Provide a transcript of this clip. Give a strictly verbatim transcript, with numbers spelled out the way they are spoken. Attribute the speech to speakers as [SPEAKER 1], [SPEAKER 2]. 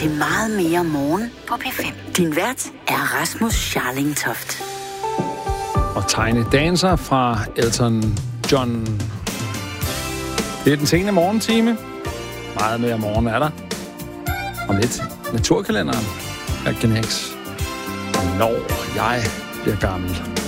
[SPEAKER 1] til meget mere morgen på P fem. Din vært er Rasmus Scharlingtoft.
[SPEAKER 2] Og Tiny Dancer fra Elton John. Det er den sene morgentime. Meget mere morgen er der. Om lidt naturkalenderen af Genex. Når jeg bliver gammel.